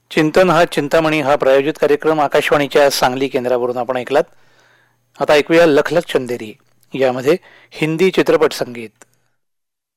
चिंतन हा चिंतामणी हा प्रायोजित कार्यक्रम आकाशवाणीच्या सांगली केंद्रावरून आपण ऐकलात. आता ऐकूया लखलख चंदेरी, यामध्ये हिंदी चित्रपट संगीत.